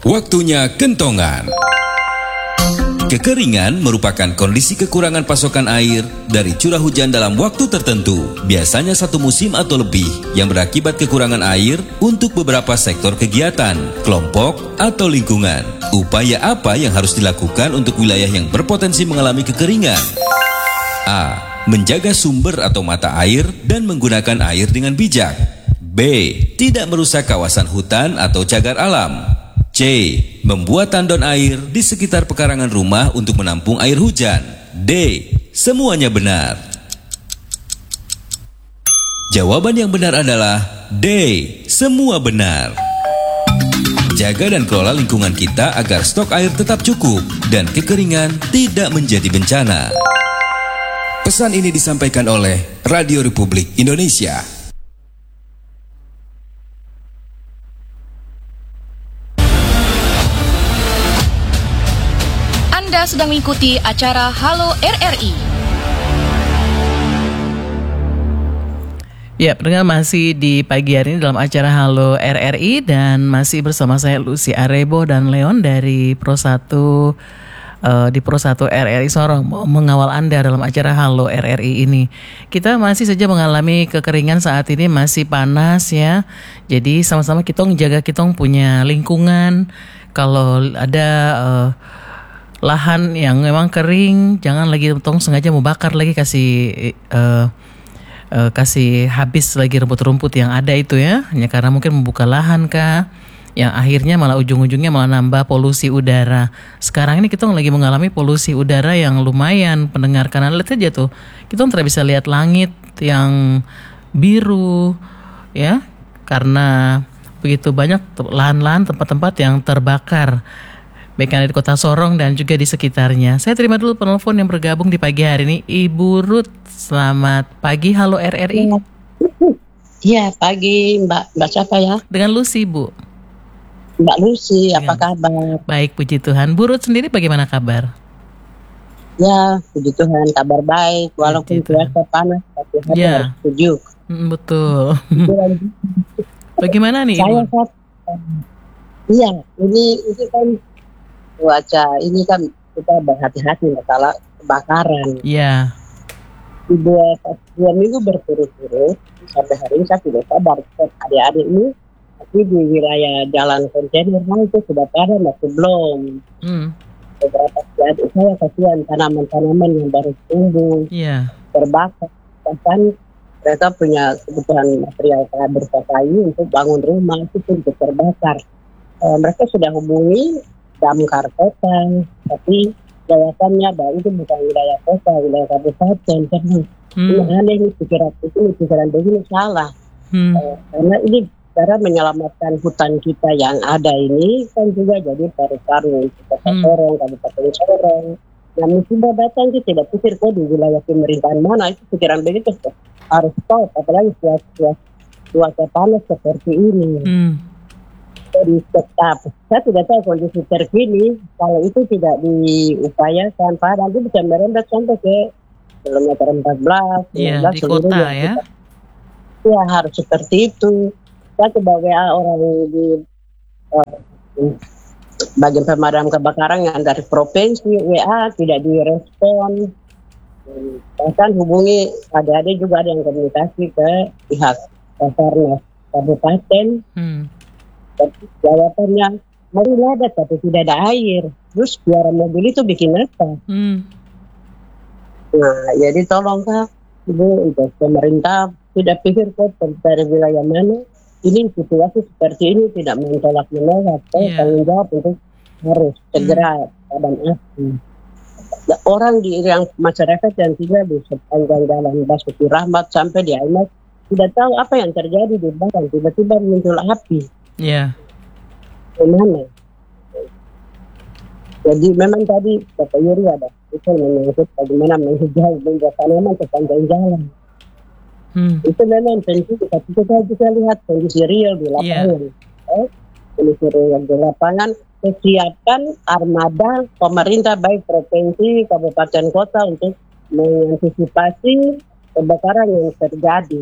Waktunya kentongan. Kekeringan merupakan kondisi kekurangan pasokan air dari curah hujan dalam waktu tertentu, biasanya satu musim atau lebih, yang berakibat kekurangan air untuk beberapa sektor kegiatan, kelompok, atau lingkungan. Upaya apa yang harus dilakukan untuk wilayah yang berpotensi mengalami kekeringan? A. Menjaga sumber atau mata air dan menggunakan air dengan bijak. B. Tidak merusak kawasan hutan atau cagar alam. C. Membuat tandon air di sekitar pekarangan rumah untuk menampung air hujan. D. Semuanya benar. Jawaban yang benar adalah D. Semua benar. Jaga dan kelola lingkungan kita agar stok air tetap cukup dan kekeringan tidak menjadi bencana. Pesan ini disampaikan oleh Radio Republik Indonesia. Anda sedang mengikuti acara Halo RRI. Ya, pendengar, masih di pagi hari ini dalam acara Halo RRI dan masih bersama saya Lucy Arebo dan Leon dari Pro 1 di Pro 1 RRI Sorong mengawal Anda dalam acara Halo RRI ini. Kita masih saja mengalami kekeringan saat ini, masih panas ya. Jadi sama-sama kita jaga kita punya lingkungan. Kalau ada lahan yang memang kering, jangan lagi sengaja mau bakar lagi, kasih habis lagi rumput-rumput yang ada itu ya, hanya karena mungkin membuka lahan kah, yang akhirnya malah ujung-ujungnya malah nambah polusi udara. Sekarang ini kita lagi mengalami polusi udara yang lumayan, pendengar, karena lihat aja tuh, kita tidak bisa lihat langit yang biru ya, karena begitu banyak lahan-lahan, tempat-tempat yang terbakar, baik yang ada di kota Sorong dan juga di sekitarnya. Saya terima dulu penelpon yang bergabung di pagi hari ini, Ibu Ruth. Selamat pagi, Halo RRI. Iya, pagi Mbak siapa ya? Dengan Lucy, Bu. Mbak Lucy, apa kabar? Baik, puji Tuhan. Bu Ruth sendiri bagaimana kabar? Ya, puji Tuhan, kabar baik. Walaupun cuaca panas, tapi hati harus sejuk. Betul. Bagaimana nih, Ibu? Iya, ini kan cuaca, ini kan kita berhati-hati masalah kebakaran. Iya. Di dua minggu berturut-turut sampai hari ini saya tidak sabar adik-adik ini, tapi di wilayah jalan kontainer itu sudah pada masih belum. Beberapa adik saya kasihan tanaman-tanaman yang baru tumbuh terbakar, bahkan mereka punya kebutuhan material berupa kayu untuk bangun rumah itu pun terbakar. Mereka sudah hubungi damkar kota, tapi jawabannya bahwa itu bukan wilayah kota, wilayah kabupaten. Ini aneh, ini pikiran begini salah. Karena ini cara menyelamatkan hutan kita yang ada ini kan juga jadi paru-paru kota Sorong, kabupaten Sorong. Nah, musibah datang itu tidak pikir kok di wilayah pemerintahan mana, itu pikiran begitu harus stop, apalagi cuaca panas seperti ini. Jadi tetap, saya tidak tahu kondisi terkini, kalau itu tidak diupayakan, padahal itu bisa merembet sampai ke kilometer 14, di kota ya. Ya, harus seperti itu. Saya sebagai orang di bagian pemadam kebakaran yang dari provinsi, WA tidak direspon. Bahkan hubungi adik-adik juga ada yang komunikasi ke pihak Basarnas kabupaten. Jawabannya marilah ada tapi tidak ada air. Terus biar mobil itu bikin apa? Nah, jadi tolong Kak, Ibu, pemerintah tidak pikir kok dari wilayah mana. Ini situasi seperti ini tidak menolak. Tanggung jawab untuk harus segera padam api. Orang di yang masyarakat yang tinggal di sepanjang jalan Basuki Rahmat sampai di Aimas tidak tahu apa yang terjadi di belakang, tiba-tiba muncul api. Gimana? Jadi memang tadi Bapak Yuri ada itu menyangkut bagaimana menghijau membuat tanaman sepanjang jalan. Itu memang penting, tapi kita bisa lihat kondisi real di lapangan. Kondisi real di lapangan, kesiapan armada pemerintah baik provinsi, kabupaten, kota untuk mengantisipasi kebakaran yang terjadi.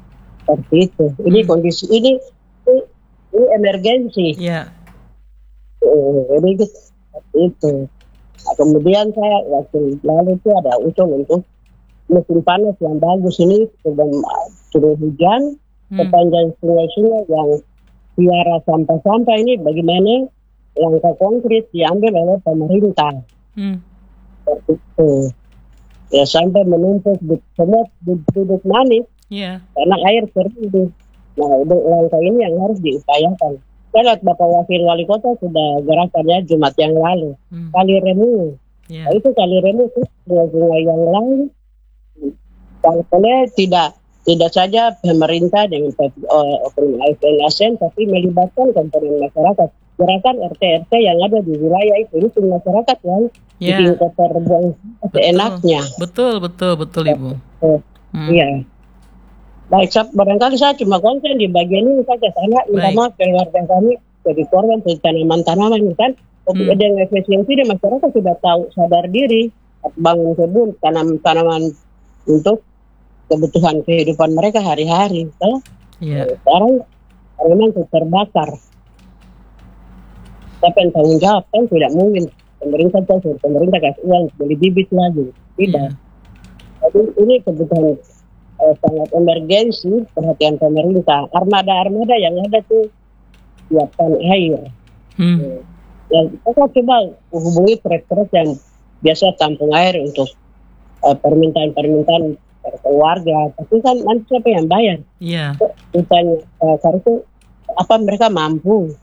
Seperti itu. Ini kondisi ini emergensi. Jadi seperti itu. Nah, kemudian saya waktu lalu itu ada usul untuk musim panas yang bagus ini sebelum turun hujan sepanjang sungai-sungai yang biara sampah-sampah ini bagaimana langkah konkret diambil oleh pemerintah. Seperti itu. Ya sampai menumpuk semua duduk manis karena air kering. Nah, langkah ini yang harus diupayakan. Saya lihat Bapak Wakil Wali Kota sudah gerakannya Jumat yang lalu. Kali Remu. Nah, itu Kali Remu itu sungai-sungai yang lain. Kalau tidak saja pemerintah dengan ASN tapi melibatkan komponen masyarakat. Gerakan RT-RT yang ada di wilayah itu masyarakat yang bikin kotor buang seenaknya. Betul Ibu. Iya. Baik, barangkali saya cuma konsen di bagian ini saja. Karena minta maaf keluarga kami jadi korban tanaman-tanaman kan. Dengan efisiensi dan masyarakat sudah tahu sadar diri bangun kebun tanam-tanaman untuk kebutuhan kehidupan mereka hari-hari. Sekarang memang terbakar. Siapa yang tanggung jawab kan tidak mungkin pemerintah kasih uang beli bibit lagi. Tidak. Jadi ini kebutuhan sangat emergensi perhatian pemerintah. Armada yang ada tuh siapkan air. Ya, kita coba hubungi trek-trek yang biasa tampung air untuk permintaan keluarga. Tapi kan nanti siapa yang bayar? Ditanya karena itu apa mereka mampu?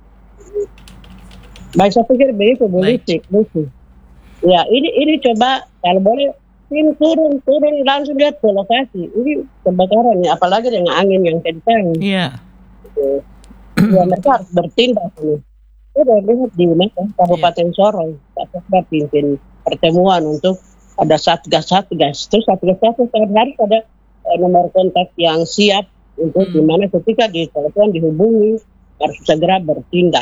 Baik, saya pikir begitu politik. Ya, ini coba kalau boleh tim turun langsung lihat ke lokasi. Ini kebakaran ya, apalagi dengan angin yang kencang. Ya, mereka harus bertindak ini. Saya lihat di Kabupaten Sorong, saya pimpin pertemuan untuk ada satgas. Terus satgas harus ada nomor kontak yang siap untuk dimana ketika ditelepon dihubungi harus segera bertindak.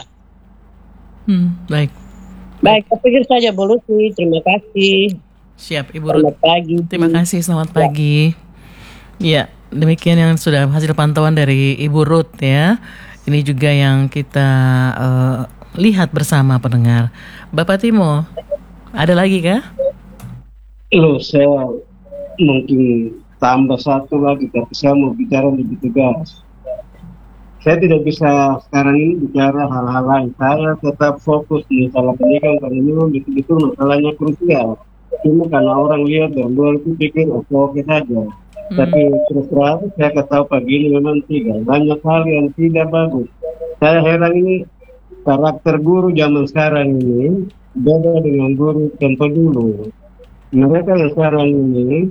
Baik, saya pikir saja Bu Lucy. Terima kasih. Siap Ibu Ruth. Selamat pagi. Terima kasih, selamat pagi. Ya, demikian yang sudah hasil pantauan dari Ibu Ruth ya. Ini juga yang kita lihat bersama pendengar. Bapak Timo, ada lagi kah? Saya mungkin tambah satu lagi, tapi saya mau bicara lebih tegas. Saya tidak bisa sekarang ini bicara hal-hal lain. Saya tetap fokus di masalah pendidikan karena ini betul-betul masalahnya krusial. Cuma karena orang lihat dan luar itu pikir oke saja. Tapi terus terang saya ketahui pagi ini memang tidak. Banyak hal yang tidak bagus. Saya heran ini karakter guru zaman sekarang ini beda dengan guru tempo dulu. Mereka yang sekarang ini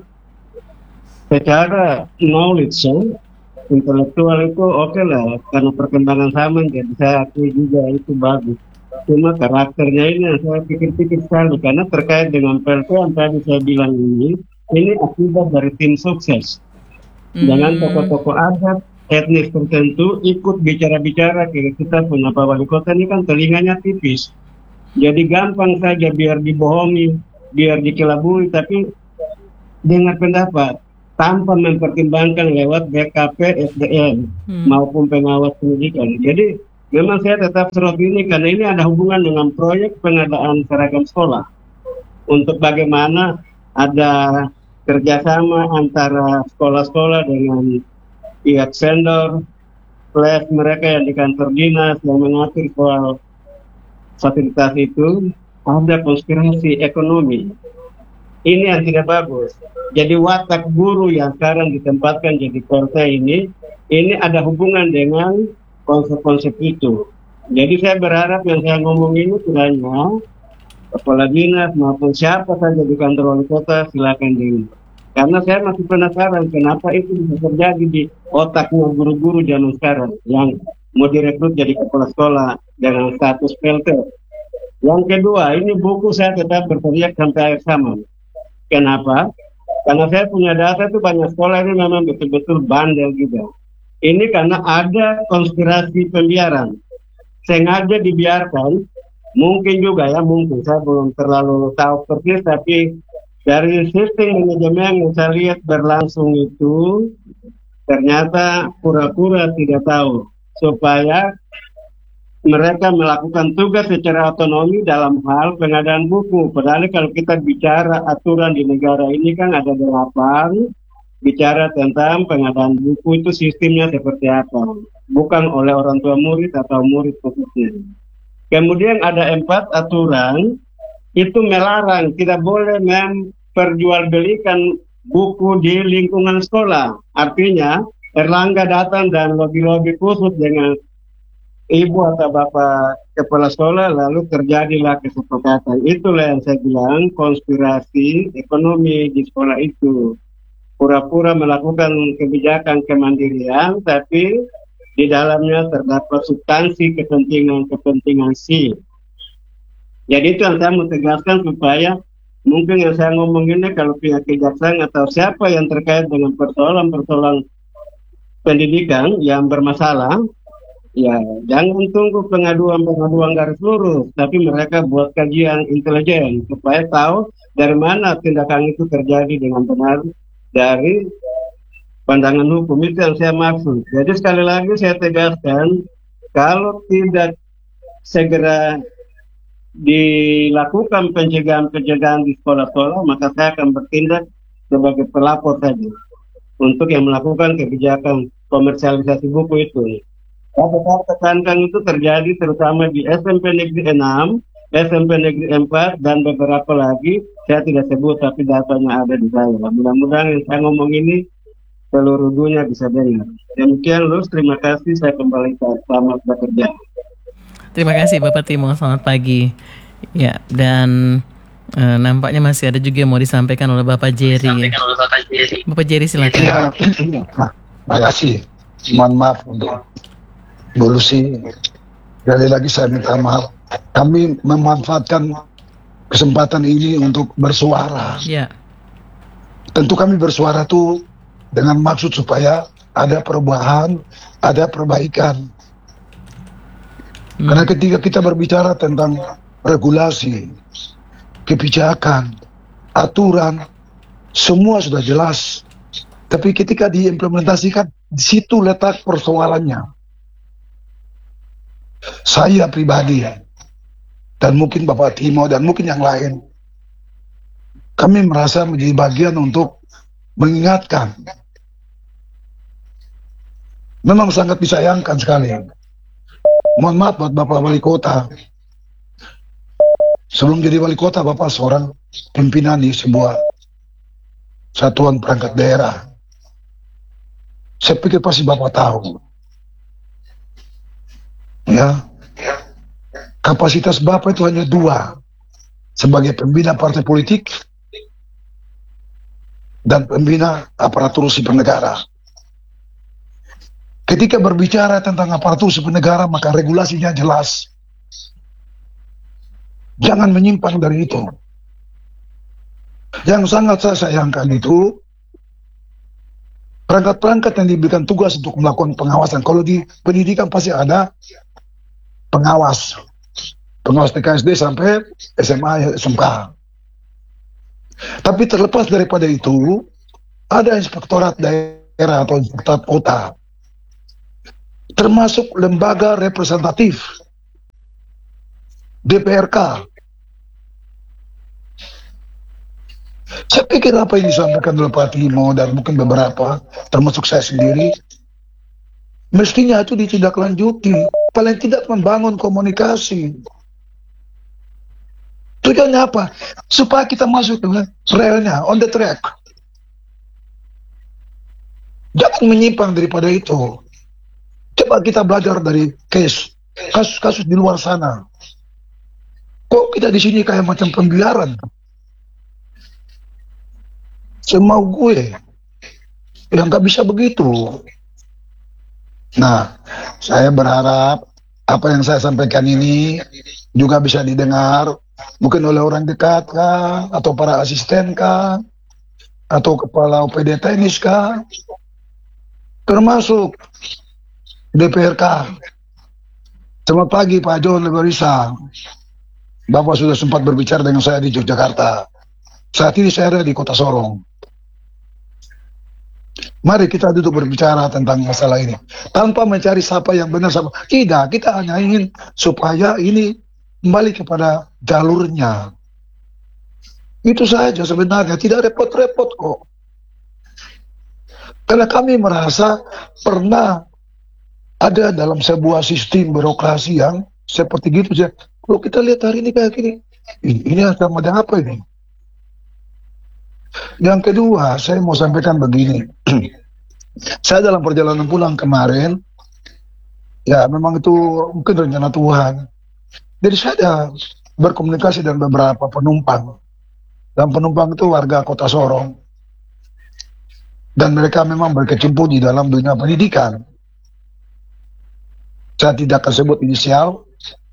secara knowledge intelektual itu oke lah, karena perkembangan zaman jadi saya akui juga itu bagus. Cuma karakternya ini yang saya pikir-pikir sekali karena terkait dengan PLT yang tadi saya bilang ini akibat dari tim sukses. Dengan tokoh-tokoh adat etnis tertentu ikut bicara-bicara, kita punya Pak Wali Kota ini kan telinganya tipis. Jadi gampang saja biar dibohongi, biar dikelabui, tapi dengar pendapat tanpa mempertimbangkan lewat BKP, SDM maupun pengawas pendidikan. Jadi memang saya tetap serot ini karena ini ada hubungan dengan proyek pengadaan seragam sekolah. Untuk bagaimana ada kerjasama antara sekolah-sekolah dengan pihak vendor, plus mereka yang di kantor dinas yang mengatur soal fasilitas itu, ada konspirasi ekonomi. Ini yang tidak bagus. Jadi watak guru yang sekarang ditempatkan jadi korte ini ada hubungan dengan konsep-konsep itu. Jadi saya berharap yang saya ngomong ini tidak hanya kepala dinas maupun siapa saja di kantor wali kota silakan dengar. Karena saya masih penasaran kenapa itu bisa terjadi di otaknya guru-guru zaman sekarang yang mau direkrut jadi kepala sekolah dengan status PLT. Yang kedua, ini buku saya tetap berteriak sampai akhir zaman. Kenapa? Karena saya punya data itu banyak sekolah ini memang betul-betul bandel juga. Ini karena ada konspirasi pembiaran. Sengaja dibiarkan, mungkin juga ya, mungkin saya belum terlalu tahu persis, tapi dari sistem manajemen yang saya lihat berlangsung itu, ternyata pura-pura tidak tahu. Supaya mereka melakukan tugas secara otonomi dalam hal pengadaan buku. Padahal kalau kita bicara aturan di negara ini kan ada 8, bicara tentang pengadaan buku itu sistemnya seperti apa. Bukan oleh orang tua murid atau murid khususnya. Kemudian ada 4 aturan, itu melarang, tidak boleh memperjualbelikan buku di lingkungan sekolah. Artinya, Erlangga datang dan lobby-lobby khusus dengan ibu atau bapak kepala sekolah, lalu terjadilah kesepakatan. Itulah yang saya bilang konspirasi ekonomi di sekolah itu. Pura-pura melakukan kebijakan kemandirian, tapi di dalamnya terdapat substansi kepentingan sih. Jadi itu yang saya mau tegaskan supaya mungkin yang saya ngomong ini kalau pihak kejaksaan atau siapa yang terkait dengan persoalan-persoalan pendidikan yang bermasalah, ya jangan tunggu pengaduan garis lurus, tapi mereka buat kajian intelijen supaya tahu dari mana tindakan itu terjadi dengan benar dari pandangan hukum. Itu yang saya maksud. Jadi sekali lagi saya tegaskan, kalau tidak segera dilakukan pencegahan di sekolah-sekolah, maka saya akan bertindak sebagai pelapor saja untuk yang melakukan kebijakan komersialisasi buku itu. Saya tekankan itu terjadi terutama di SMP Negeri 6, SMP Negeri 4, dan beberapa lagi. Saya tidak sebut, tapi datanya ada di saya. Mudah-mudahan yang saya ngomong ini seluruh dunia bisa dengar. Demikian, Lus. Terima kasih. Saya kembali ke selamat bekerja. Terima kasih Bapak Timo, selamat pagi. Ya, dan nampaknya masih ada juga yang mau disampaikan oleh Bapak Jerry. Bapak Jerry silakan. Ya, terima kasih. Mohon maaf untuk Bu Lucy. Sekali lagi saya minta maaf. Kami memanfaatkan kesempatan ini untuk bersuara. Ya. Tentu kami bersuara itu dengan maksud supaya ada perubahan, ada perbaikan. Karena ketika kita berbicara tentang regulasi, kebijakan, aturan, semua sudah jelas. Tapi ketika diimplementasikan, di situ letak persoalannya. Saya pribadi, dan mungkin Bapak Timo, dan mungkin yang lain, kami merasa menjadi bagian untuk mengingatkan. Memang sangat disayangkan sekali. Mohon maaf buat Bapak Wali Kota. Sebelum jadi Wali Kota, Bapak seorang pimpinan di sebuah satuan perangkat daerah. Saya pikir pasti Bapak tahu. Ya, kapasitas Bapak itu hanya 2. Sebagai pembina partai politik dan pembina aparatur sipil negara. Ketika berbicara tentang aparatur sipil negara, maka regulasinya jelas. Jangan menyimpang dari itu. Yang sangat saya sayangkan itu, perangkat-perangkat yang diberikan tugas untuk melakukan pengawasan. Kalau di pendidikan pasti ada pengawas. Pengawas TKSD sampai SMA, SMK. Tapi terlepas daripada itu, ada inspektorat daerah atau inspektorat kota. Termasuk lembaga representatif DPRK. Saya pikir apa yang disampaikan oleh Pak Timo dan mungkin beberapa, termasuk saya sendiri, mestinya itu ditindaklanjuti. Paling tidak membangun komunikasi. Tujuannya apa? Supaya kita masuk ke relnya, on the track. Jangan menyimpang daripada itu. Coba kita belajar dari kasus-kasus di luar sana. Kok kita di sini kayak macam pembiaran? Semau gue. Yang gak bisa begitu. Nah, saya berharap apa yang saya sampaikan ini juga bisa didengar. Mungkin oleh orang dekat kah? Atau para asisten kah? Atau kepala OPD teknis kah? Termasuk DPRK. Selamat pagi Pak John Lebarisa. Bapak sudah sempat berbicara dengan saya di Yogyakarta. Saat ini saya ada di Kota Sorong. Mari kita duduk berbicara tentang masalah ini. Tanpa mencari siapa yang benar, siapa. Tidak, kita hanya ingin supaya ini kembali kepada jalurnya. Itu saja sebenarnya, tidak repot-repot kok. Karena kami merasa pernah ada dalam sebuah sistem birokrasi yang seperti gitu saja. Kalau kita lihat hari ini kayak gini, ini sama dengan apa ini? Yang kedua, saya mau sampaikan begini. Saya dalam perjalanan pulang kemarin, ya memang itu mungkin rencana Tuhan. Jadi saya berkomunikasi dengan beberapa penumpang. Dan penumpang itu warga Kota Sorong. Dan mereka memang berkecimpung di dalam dunia pendidikan. Saya tidak akan sebut inisial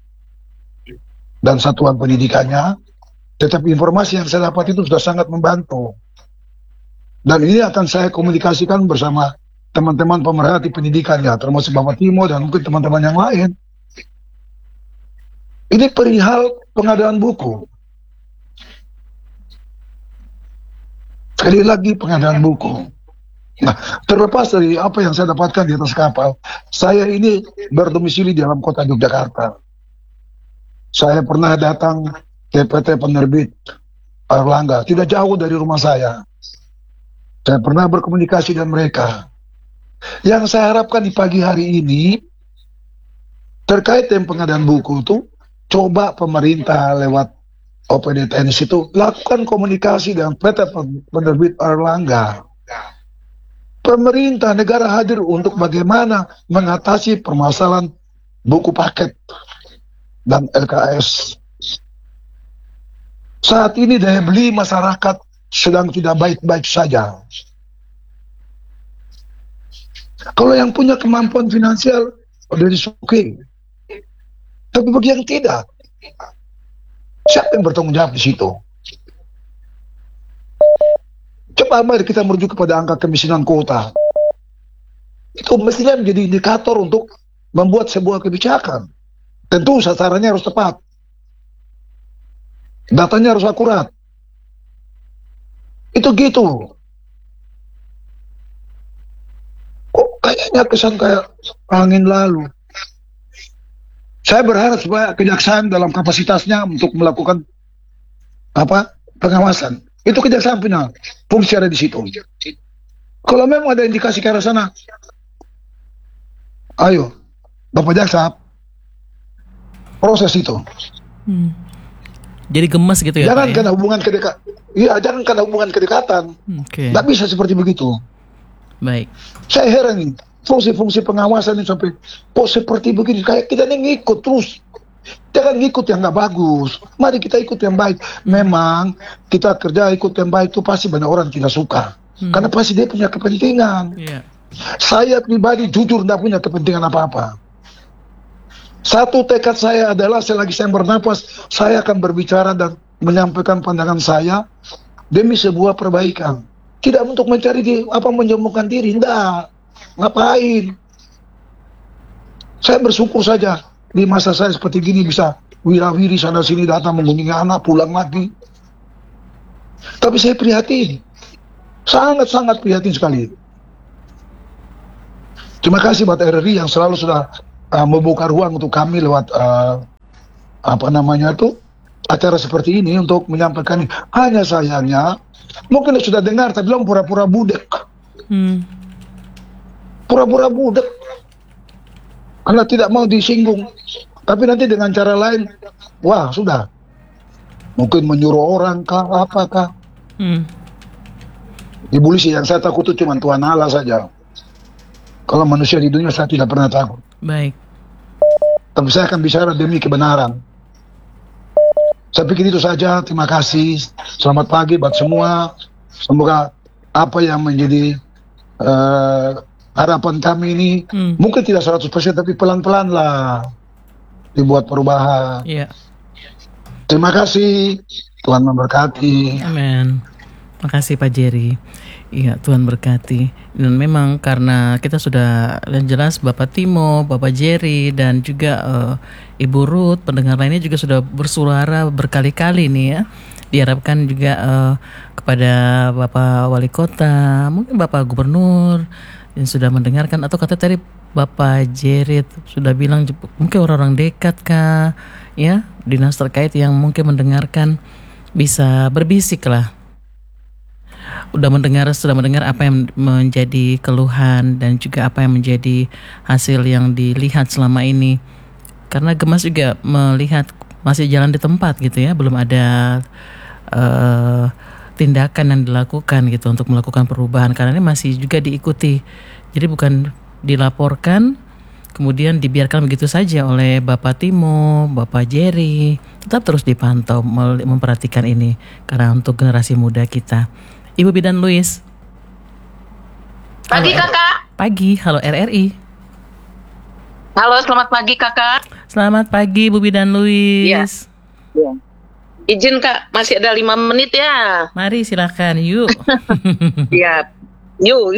dan satuan pendidikannya. Tetapi informasi yang saya dapat itu sudah sangat membantu. Dan ini akan saya komunikasikan bersama teman-teman pemerhati pendidikannya, termasuk Bapak Timo dan mungkin teman-teman yang lain. Ini perihal pengadaan buku. Sekali lagi pengadaan buku. Nah, terlepas dari apa yang saya dapatkan di atas kapal, saya ini berdomisili di dalam kota Yogyakarta. Saya pernah datang ke PT Penerbit Erlangga, tidak jauh dari rumah saya. Saya pernah berkomunikasi dengan mereka. Yang saya harapkan di pagi hari ini, terkait dengan pengadaan buku itu, coba pemerintah lewat OPD Teknis itu lakukan komunikasi dengan PT Penerbit Erlangga. Pemerintah negara hadir untuk bagaimana mengatasi permasalahan buku paket dan LKS. Saat ini daya beli masyarakat sedang tidak baik-baik saja. Kalau yang punya kemampuan finansial, udah disukai. Tapi bagi yang tidak, siapa yang bertanggung jawab di situ? Coba mari kita merujuk kepada angka kemiskinan kota. Itu mestinya menjadi indikator untuk membuat sebuah kebijakan. Tentu sasarannya harus tepat. Datanya harus akurat. Itu gitu. Kok kayaknya kesan kayak angin lalu. Saya berharap supaya kejaksaan dalam kapasitasnya untuk melakukan pengawasan. Itu kejaksaan final. Fungsi ada di situ. Kalau memang ada indikasi ke arah sana, ayo, Bapak Jaksa, proses itu. Jadi gemes gitu ya? Jangan karena hubungan kedekatan. Iya, jangan karena hubungan kedekatan. Nggak bisa seperti begitu. Baik. Saya heran nih, fungsi-fungsi pengawasan ini sampai kok seperti begini. Kayak kita ini ngikut terus. Jangan ngikut yang nggak bagus. Mari kita ikut yang baik. Memang kita kerja ikut yang baik itu pasti banyak orang tidak suka. Karena pasti dia punya kepentingan. Saya pribadi jujur tidak punya kepentingan apa-apa. Satu tekad saya adalah selagi saya bernapas, saya akan berbicara dan menyampaikan pandangan saya demi sebuah perbaikan. Tidak untuk mencari menyombongkan diri, enggak. Ngapain? Saya bersyukur saja di masa saya seperti gini bisa wirawiri sana sini datang mengunjungi anak, pulang lagi. Tapi saya prihatin. Sangat-sangat prihatin sekali. Terima kasih buat RRI yang selalu sudah membuka ruang untuk kami lewat acara seperti ini untuk menyampaikan ini. Hanya sayangnya mungkin sudah dengar tapi bilang pura-pura budek. Pura-pura budek karena tidak mau disinggung, tapi nanti dengan cara lain wah sudah mungkin menyuruh orang kah apakah. Ibu Lisi, yang saya takut itu cuma Tuhan Allah saja. Kalau manusia di dunia saya tidak pernah takut. Baik. Tapi saya akan bicara demi kebenaran. Saya pikir itu saja. Terima kasih. Selamat pagi buat semua. Semoga apa yang menjadi harapan kami ini mungkin tidak 100% tapi pelan-pelan lah dibuat perubahan. Terima kasih. Tuhan memberkati. Amin. Terima kasih Pak Jerry. Iya, Tuhan berkati. Dan memang karena kita sudah yang jelas Bapak Timo, Bapak Jerry dan juga Ibu Ruth, pendengar lainnya juga sudah bersuara berkali-kali nih ya. diharapkan juga kepada Bapak Wali Kota, mungkin Bapak Gubernur yang sudah mendengarkan, atau kata tadi Bapak Jerit sudah bilang mungkin orang-orang dekat kah, ya, dinas terkait yang mungkin mendengarkan bisa berbisik lah. Sudah mendengar apa yang menjadi keluhan dan juga apa yang menjadi hasil yang dilihat selama ini. Karena gemas juga melihat masih jalan di tempat gitu ya, belum ada tindakan yang dilakukan gitu untuk melakukan perubahan, karena ini masih juga diikuti. Jadi bukan dilaporkan kemudian dibiarkan begitu saja oleh Bapak Timo, Bapak Jerry, tetap terus dipantau, memperhatikan ini karena untuk generasi muda kita. Ibu Bidan Louis. Pagi Kakak. Pagi, halo RRI. Halo, selamat pagi Kakak. Selamat pagi Bu Bidan Louis. Iya. Ya. Izin Kak, masih ada 5 menit ya. Mari silakan, yuk. Iya, yuk.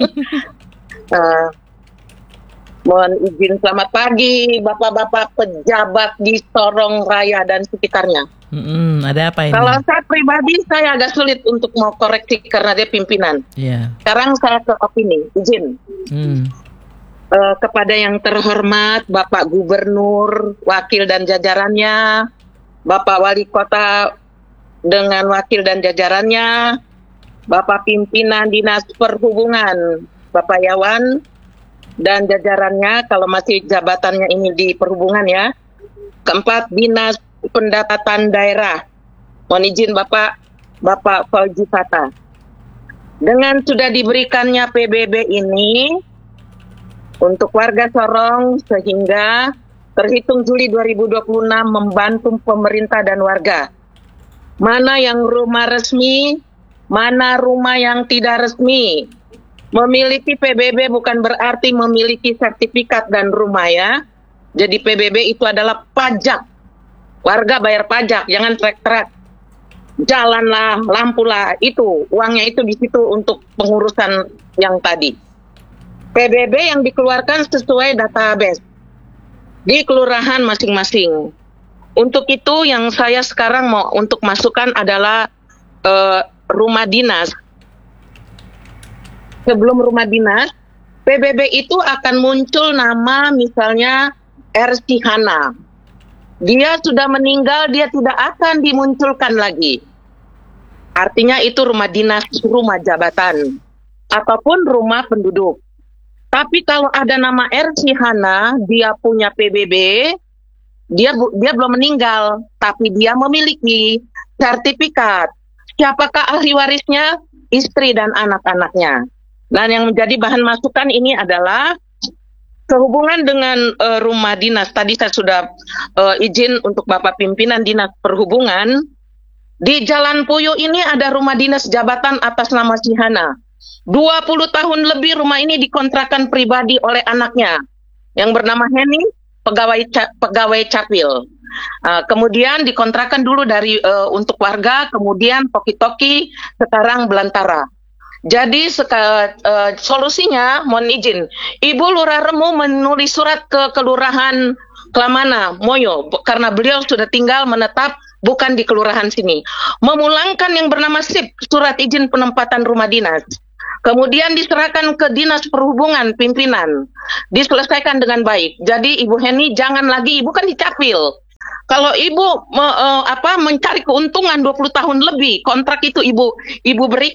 Mohon izin selamat pagi Bapak-bapak pejabat di Sorong Raya dan sekitarnya. Ada apa ini? Kalau saya pribadi, saya agak sulit untuk mau koreksi karena dia pimpinan. Yeah. Sekarang saya ke opini, izin. Kepada yang terhormat Bapak Gubernur, wakil dan jajarannya, Bapak Wali Kota dengan wakil dan jajarannya, Bapak Pimpinan Dinas Perhubungan, Bapak Yawan dan jajarannya, kalau masih jabatannya ini di perhubungan ya. Keempat, Dinas Pendapatan Daerah. Mohon izin Bapak Fauzi Fata. Dengan sudah diberikannya PBB ini untuk warga Sorong sehingga terhitung Juli 2026 membantu pemerintah dan warga. Mana yang rumah resmi, mana rumah yang tidak resmi. Memiliki PBB bukan berarti memiliki sertifikat dan rumah ya. Jadi PBB itu adalah pajak. Warga bayar pajak, jangan trek-trek. Jalan lah, lampu lah, itu uangnya itu di situ untuk pengurusan yang tadi. PBB yang dikeluarkan sesuai database di kelurahan masing-masing. Untuk itu yang saya sekarang mau untuk masukkan adalah rumah dinas. Sebelum rumah dinas, PBB itu akan muncul nama misalnya R.C. Hana. Dia sudah meninggal, dia tidak akan dimunculkan lagi. Artinya itu rumah dinas, rumah jabatan, ataupun rumah penduduk. Tapi kalau ada nama R.C. Hana, dia punya PBB, dia belum meninggal, tapi dia memiliki sertifikat. Siapakah ahli warisnya? Istri dan anak-anaknya. Dan yang menjadi bahan masukan ini adalah sehubungan dengan rumah dinas. Tadi saya sudah izin untuk Bapak Pimpinan Dinas Perhubungan. Di Jalan Puyo ini ada rumah dinas jabatan atas nama si Hana. 20 tahun lebih rumah ini dikontrakan pribadi oleh anaknya yang bernama Henny, pegawai Capil. Kemudian dikontrakan dulu dari untuk warga, kemudian toki-toki, sekarang belantara. Jadi solusinya, mohon izin, Ibu Lurah Remu menulis surat ke Kelurahan Klamana, Moyo, karena beliau sudah tinggal menetap bukan di kelurahan sini. Memulangkan yang bernama SIP, surat izin penempatan rumah dinas. Kemudian diserahkan ke Dinas Perhubungan pimpinan. Diselesaikan dengan baik. Jadi Ibu Henny jangan lagi, Ibu kan di Capil. Kalau Ibu mencari keuntungan 20 tahun lebih, kontrak itu Ibu beri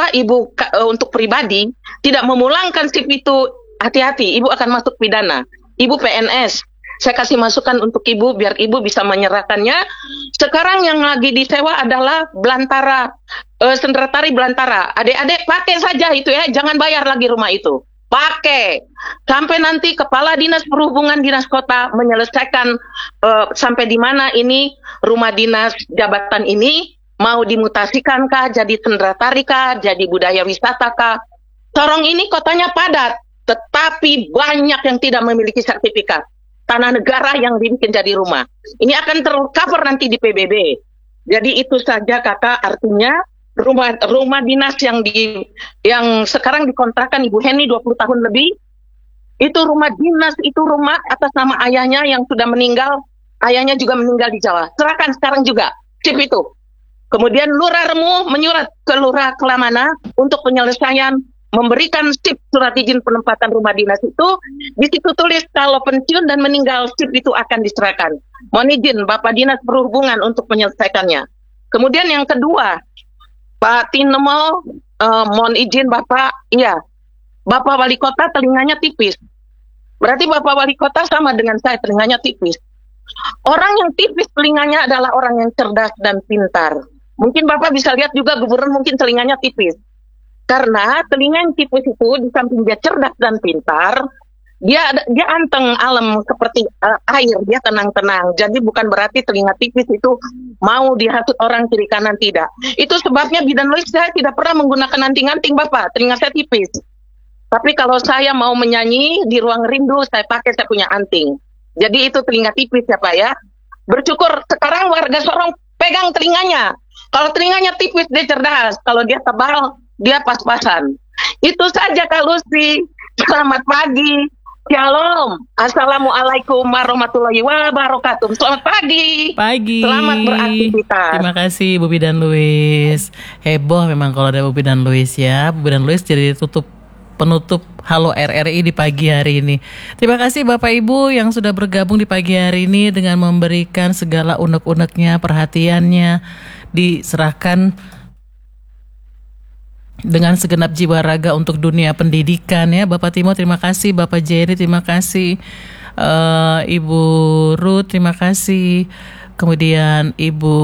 untuk pribadi, tidak memulangkan SIP itu, hati-hati, Ibu akan masuk pidana. Ibu PNS. Saya kasih masukan untuk Ibu biar Ibu bisa menyerahkannya. Sekarang yang lagi disewa adalah belantara, sendratari belantara. Adik-adik pakai saja itu ya, jangan bayar lagi rumah itu. Pakai. Sampai nanti Kepala Dinas Perhubungan Dinas Kota menyelesaikan sampai di mana ini rumah dinas jabatan ini mau dimutasikan kah, jadi sendratari kah, jadi budaya wisata kah. Sorong ini kotanya padat, tetapi banyak yang tidak memiliki sertifikat. Tanah negara yang dibikin jadi rumah. Ini akan tercover nanti di PBB. Jadi itu saja Kakak, artinya rumah dinas yang sekarang dikontrakkan Ibu Henny 20 tahun lebih, itu rumah dinas, itu rumah atas nama ayahnya yang sudah meninggal, ayahnya juga meninggal di Jawa. Serahkan sekarang juga SIP itu. Kemudian Lurah Remu menyurat ke Lurah Kelamana untuk penyelesaian memberikan SIP surat izin penempatan rumah dinas itu. Di situ tulis kalau pensiun dan meninggal SIP itu akan diserahkan. Mohon izin Bapak Dinas Perhubungan untuk menyelesaikannya. Kemudian yang kedua, Pak Tinemel, mohon izin Bapak, iya, Bapak Wali Kota telinganya tipis. Berarti Bapak Wali Kota sama dengan saya, telinganya tipis. Orang yang tipis telinganya adalah orang yang cerdas dan pintar. Mungkin Bapak bisa lihat juga gubernur mungkin telinganya tipis. Karena telinga yang tipis itu di samping dia cerdas dan pintar, dia anteng alam seperti air, dia tenang-tenang. Jadi bukan berarti telinga tipis itu mau dihasut orang kiri kanan, tidak. Itu sebabnya Bidan Lois saya tidak pernah menggunakan anting-anting Bapak, telinga saya tipis. Tapi kalau saya mau menyanyi di ruang rindu, saya pakai saya punya anting. Jadi itu telinga tipis ya Pak ya. Bersyukur sekarang warga Sorong pegang telinganya. Kalau telinganya tipis dia cerdas, kalau dia tebal dia pas-pasan. Itu saja Kak Lucy. Selamat pagi. Shalom. Assalamualaikum warahmatullahi wabarakatuh. Selamat pagi. Pagi. Selamat beraktivitas. Terima kasih Bu Bidan Luis. Heboh memang kalau ada Bu Bidan Luis ya. Bu Bidan Luis jadi penutup Halo RRI di pagi hari ini. Terima kasih Bapak Ibu yang sudah bergabung di pagi hari ini dengan memberikan segala unek-uneknya, perhatiannya, diserahkan dengan segenap jiwa raga untuk dunia pendidikan ya. Bapak Timo terima kasih, Bapak Jerry terima kasih, Ibu Ruth terima kasih, kemudian Ibu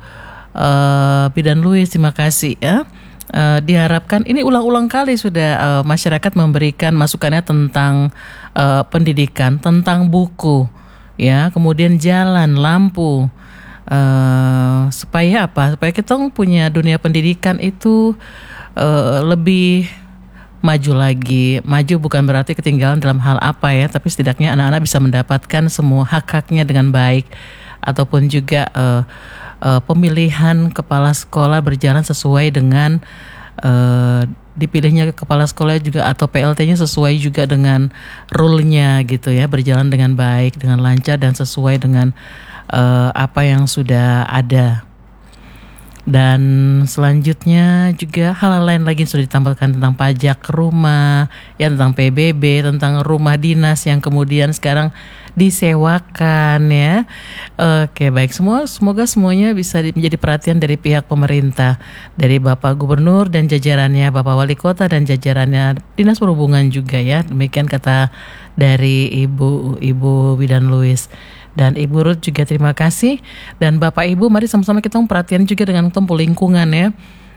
Bidan Luis terima kasih ya. Diharapkan ini ulang-ulang kali sudah masyarakat memberikan masukannya tentang pendidikan, tentang buku ya, kemudian jalan, lampu, supaya apa? Supaya kita punya dunia pendidikan itu lebih maju lagi. Maju bukan berarti ketinggalan dalam hal apa ya, tapi setidaknya anak-anak bisa mendapatkan semua hak-haknya dengan baik, ataupun juga pemilihan kepala sekolah berjalan sesuai dengan dipilihnya kepala sekolah juga, atau PLT-nya sesuai juga dengan rule-nya gitu ya, berjalan dengan baik, dengan lancar dan sesuai dengan apa yang sudah ada. Dan selanjutnya juga hal lain lagi sudah ditambahkan tentang pajak rumah, ya, tentang PBB, tentang rumah dinas yang kemudian sekarang disewakan ya. Oke, baik, semoga semuanya bisa menjadi perhatian dari pihak pemerintah, dari Bapak Gubernur dan jajarannya, Bapak Wali Kota dan jajarannya, Dinas Perhubungan juga ya. Demikian kata dari Ibu Bidan Luis. Dan Ibu Ruth juga terima kasih. Dan Bapak Ibu mari sama-sama kita perhatian juga dengan tempo lingkungan ya.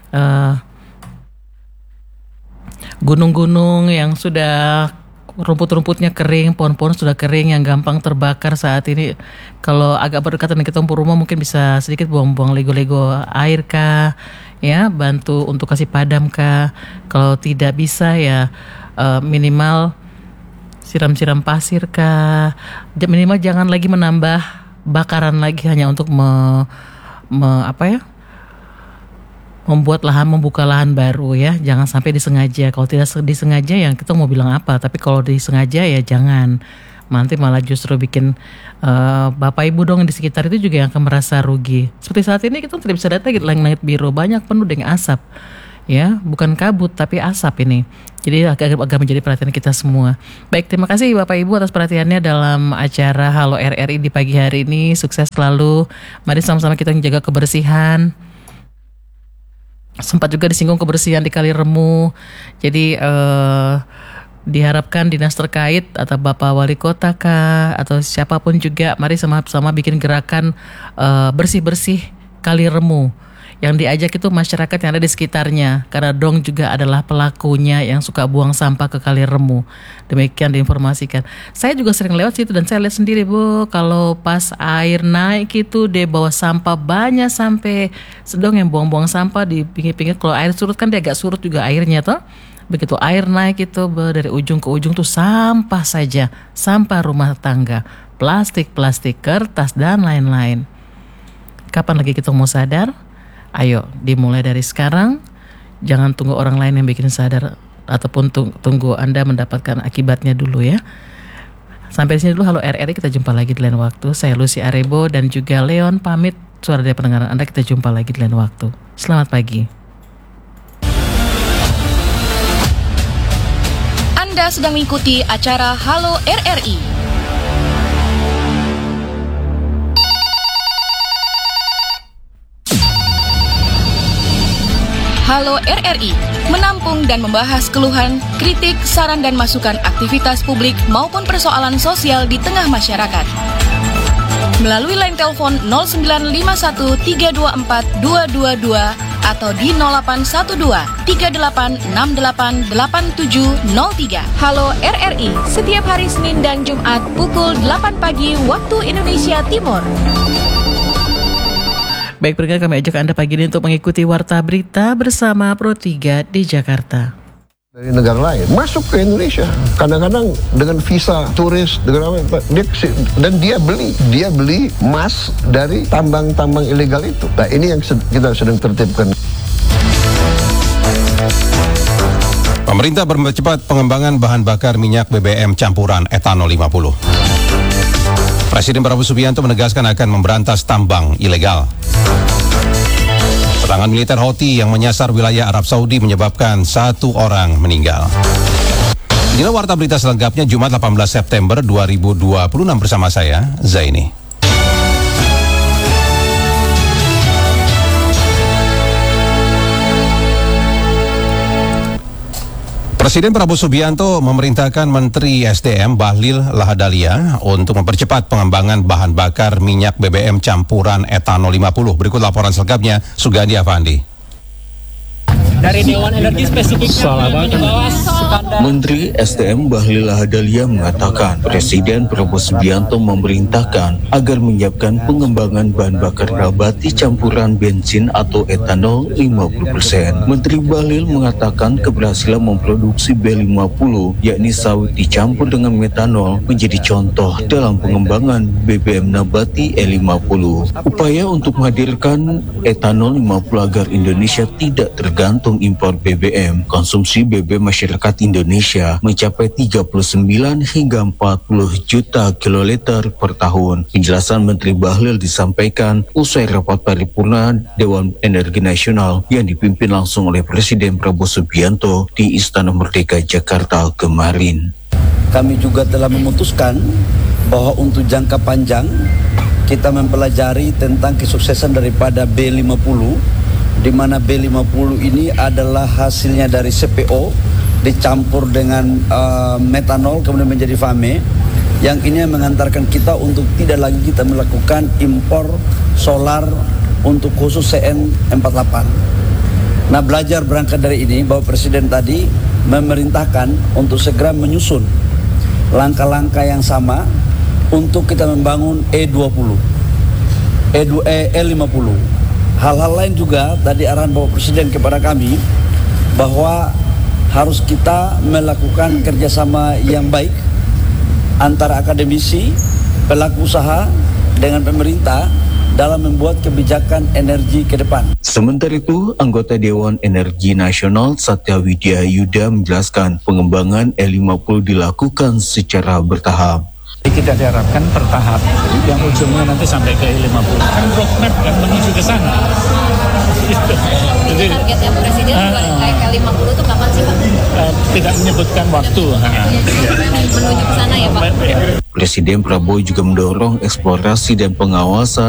Gunung-gunung yang sudah rumput-rumputnya kering, pohon-pohon sudah kering yang gampang terbakar saat ini. Kalau agak berdekatan dengan kita rumah mungkin bisa sedikit buang-buang lego-lego air kah ya, bantu untuk kasih padam kah. Kalau tidak bisa ya minimal siram-siram pasir kah, minimal jangan lagi menambah bakaran lagi hanya untuk membuat lahan, membuka lahan baru ya. Jangan sampai disengaja. Kalau tidak disengaja ya kita mau bilang apa, tapi kalau disengaja ya jangan. Nanti malah justru bikin Bapak Ibu dong di sekitar itu juga yang akan merasa rugi. Seperti saat ini kita tidak bisa datang langit biru, banyak penuh dengan asap. Ya, bukan kabut tapi asap ini. Jadi agak menjadi perhatian kita semua. Baik, terima kasih Bapak Ibu atas perhatiannya dalam acara Halo RRI di pagi hari ini. Sukses selalu. Mari sama-sama kita menjaga kebersihan. Sempat juga disinggung kebersihan di Kali Remu. Jadi diharapkan dinas terkait atau Bapak Wali Kota kah atau siapapun juga, mari sama-sama bikin gerakan bersih-bersih Kali Remu. Yang diajak itu masyarakat yang ada di sekitarnya, karena dong juga adalah pelakunya yang suka buang sampah ke Kali Remu. Demikian diinformasikan. Saya juga sering lewat situ dan saya lihat sendiri Bu, kalau pas air naik itu dia bawa sampah banyak sampai sedang yang buang-buang sampah di pinggir-pinggir. Kalau air surut kan dia agak surut juga airnya toh. Begitu air naik itu dari ujung ke ujung tuh sampah saja, sampah rumah tangga, plastik, kertas dan lain-lain. Kapan lagi kita mau sadar? Ayo dimulai dari sekarang. Jangan tunggu orang lain yang bikin sadar, ataupun tunggu Anda mendapatkan akibatnya dulu ya. Sampai di sini dulu Halo RRI, kita jumpa lagi di lain waktu. Saya Lucy Arebo dan juga Leon pamit suara dari pendengaran Anda. Kita jumpa lagi di lain waktu. Selamat pagi. Anda sedang mengikuti acara Halo RRI. Halo RRI, menampung dan membahas keluhan, kritik, saran dan masukan aktivitas publik maupun persoalan sosial di tengah masyarakat. Melalui line telepon 0951324222 atau di 081238688703. Halo RRI, setiap hari Senin dan Jumat pukul 8 pagi waktu Indonesia Timur. Baik, pendengar, kami ajak Anda pagi ini untuk mengikuti Warta Berita bersama Pro3 di Jakarta. Dari negara lain masuk ke Indonesia, kadang-kadang dengan visa turis, dengan apa, dan dia beli emas dari tambang-tambang ilegal itu. Nah, ini yang kita sedang tertibkan. Pemerintah mempercepat pengembangan bahan bakar minyak BBM campuran etanol 50. Presiden Prabowo Subianto menegaskan akan memberantas tambang ilegal. Serangan militer Houthi yang menyasar wilayah Arab Saudi menyebabkan 1 orang meninggal. Inilah Warta Berita selengkapnya Jumat 18 September 2026 bersama saya, Zaini. Presiden Prabowo Subianto memerintahkan Menteri SDM Bahlil Lahadalia untuk mempercepat pengembangan bahan bakar minyak BBM campuran etanol 50. Berikut laporan selengkapnya Sugandi Afandi. Dari Dewan Energi spesifiknya Menteri SDM Bahlil Lahadalia mengatakan Presiden Prabowo Subianto memerintahkan agar menyiapkan pengembangan bahan bakar nabati campuran bensin atau etanol 50%. Menteri Bahlil mengatakan keberhasilan memproduksi B50 yakni sawit dicampur dengan metanol menjadi contoh dalam pengembangan BBM nabati E50. Upaya untuk menghadirkan etanol 50 agar Indonesia tidak tergantung impor BBM. Konsumsi BBM masyarakat Indonesia mencapai 39 hingga 40 juta kiloliter per tahun. Penjelasan Menteri Bahlil disampaikan usai rapat paripurna Dewan Energi Nasional yang dipimpin langsung oleh Presiden Prabowo Subianto di Istana Merdeka Jakarta kemarin. Kami juga telah memutuskan bahwa untuk jangka panjang kita mempelajari tentang kesuksesan daripada B50, di mana B50 ini adalah hasilnya dari CPO dicampur dengan metanol kemudian menjadi FAME, yang ini mengantarkan kita untuk tidak lagi kita melakukan impor solar untuk khusus CN48. Nah, belajar berangkat dari ini bahwa Presiden tadi memerintahkan untuk segera menyusun langkah-langkah yang sama untuk kita membangun E20, E50. Hal-hal lain juga tadi arahan Bapak Presiden kepada kami bahwa harus kita melakukan kerjasama yang baik antara akademisi, pelaku usaha dengan pemerintah dalam membuat kebijakan energi ke depan. Sementara itu, anggota Dewan Energi Nasional Satya Widya Yuda menjelaskan pengembangan E50 dilakukan secara bertahap. Kita diharapkan bertahap yang ujungnya nanti sampai ke 50. Kan roadmap yang menuju ke sana. Jadi targetnya Presiden kayak K50 itu kapan sih, Pak? Tidak menyebutkan waktu. Menuju ke sana ya, Pak. Presiden Prabowo juga mendorong eksplorasi dan pengawasan